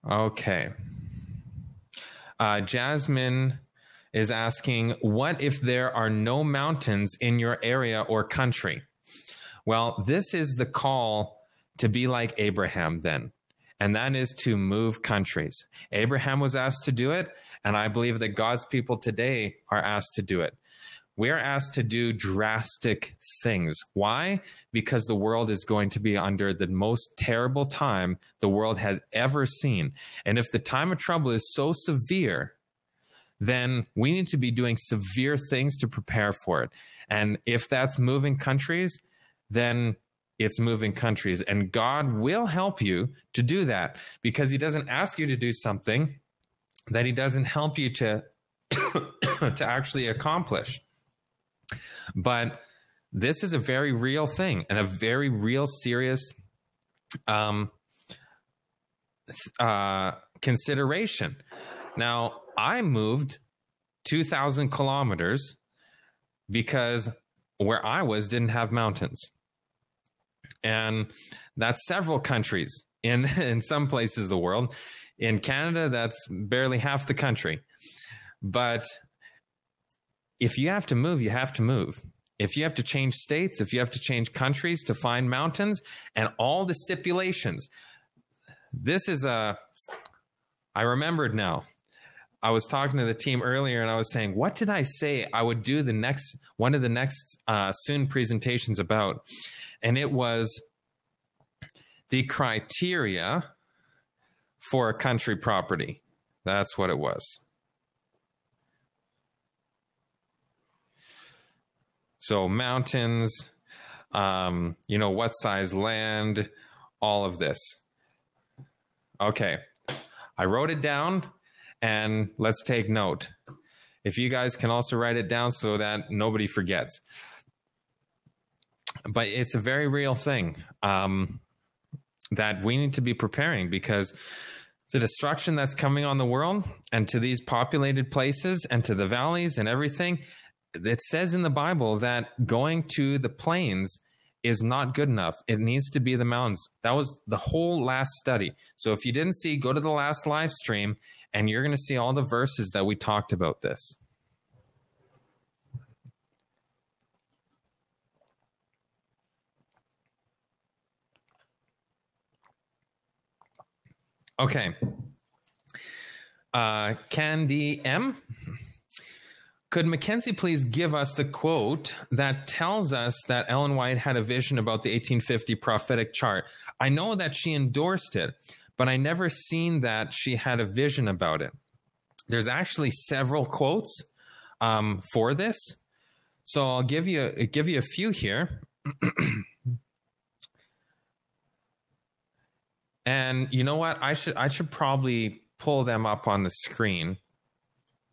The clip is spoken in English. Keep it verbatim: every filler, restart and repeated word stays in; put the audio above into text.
Okay. Uh, Jasmine is asking, what if there are no mountains in your area or country? Well, this is the call to be like Abraham then, and that is to move countries. Abraham was asked to do it, and I believe that God's people today are asked to do it. We are asked to do drastic things. Why? Because the world is going to be under the most terrible time the world has ever seen. And if the time of trouble is so severe, then we need to be doing severe things to prepare for it. And if that's moving countries, then it's moving countries. And God will help you to do that, because he doesn't ask you to do something that he doesn't help you to, to actually accomplish. But this is a very real thing and a very real, serious um, uh, consideration. Now, I moved two thousand kilometers because where I was didn't have mountains. And that's several countries in, in some places of the world. In Canada, that's barely half the country. But if you have to move, you have to move. If you have to change states, if you have to change countries to find mountains and all the stipulations, this is a, I remembered now. I was talking to the team earlier and I was saying, what did I say I would do the next, one of the next uh, soon presentations about? And it was the criteria for a country property. That's what it was. So mountains, um, you know, what size land, all of this. Okay, I wrote it down, and let's take note. If you guys can also write it down so that nobody forgets. But it's a very real thing um, that we need to be preparing, because the destruction that's coming on the world and to these populated places and to the valleys and everything, it says in the Bible that going to the plains is not good enough. It needs to be the mountains. That was the whole last study. So if you didn't see, go to the last live stream and you're going to see all the verses that we talked about this. Okay. Uh, Candy M. Could Mackenzie please give us the quote that tells us that Ellen White had a vision about the eighteen fifty prophetic chart? I know that she endorsed it, but I never seen that she had a vision about it. There's actually several quotes um, for this. So I'll give you, give you a few here. And you know what? I should, I should probably pull them up on the screen